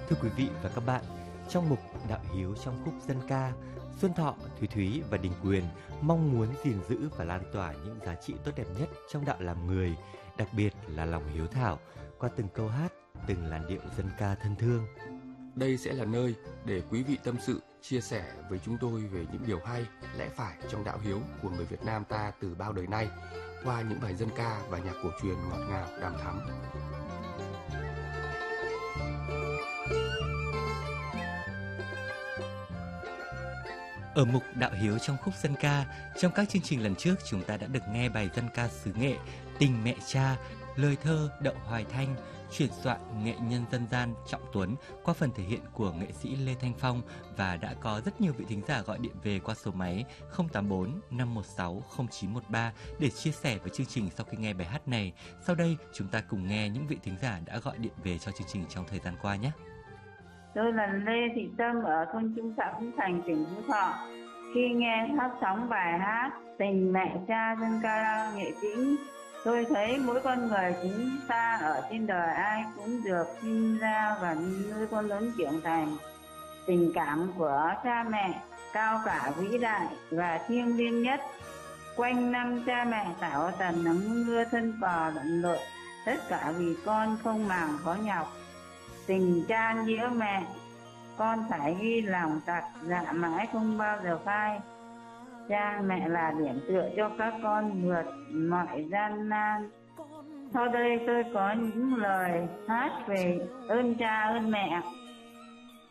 Thưa quý vị và các bạn, trong mục Đạo Hiếu trong khúc dân ca, Xuân Thọ, Thúy Thúy và Đình Quyền mong muốn gìn giữ và lan tỏa những giá trị tốt đẹp nhất trong đạo làm người, đặc biệt là lòng hiếu thảo qua từng câu hát, từng làn điệu dân ca thân thương. Đây sẽ là nơi để quý vị tâm sự, chia sẻ với chúng tôi về những điều hay, lẽ phải trong đạo hiếu của người Việt Nam ta từ bao đời nay qua những bài dân ca và nhạc cổ truyền ngọt ngào, đằm thắm. Ở mục Đạo Hiếu trong khúc dân ca, trong các chương trình lần trước chúng ta đã được nghe bài dân ca xứ Nghệ Tình Mẹ Cha, lời thơ Đậu Hoài Thanh, chuyển soạn nghệ nhân dân gian Trọng Tuấn qua phần thể hiện của nghệ sĩ Lê Thanh Phong, và đã có rất nhiều vị thính giả gọi điện về qua số máy 084 516 0913 để chia sẻ với chương trình sau khi nghe bài hát này. Sau đây chúng ta cùng nghe những vị thính giả đã gọi điện về cho chương trình trong thời gian qua nhé. Tôi là Lê Thị Tâm ở thôn Trung xã Phú Thành, tỉnh Phú Thọ. Khi nghe phát sóng bài hát Tình Mẹ Cha dân ca Nghệ Tĩnh, tôi thấy mỗi con người chúng ta ở trên đời ai cũng được sinh ra và nuôi con lớn trưởng thành. Tình cảm của cha mẹ cao cả, vĩ đại và thiêng liêng nhất. Quanh năm cha mẹ tạo tần nắng mưa thân cò lẫn lộn, tất cả vì con không màng khó nhọc. Tình cha nghĩa mẹ, con phải ghi lòng tặc, dạ mãi không bao giờ phai. Cha mẹ là điểm tựa cho các con vượt mọi gian nan. Sau đây tôi có những lời hát về ơn cha ơn mẹ.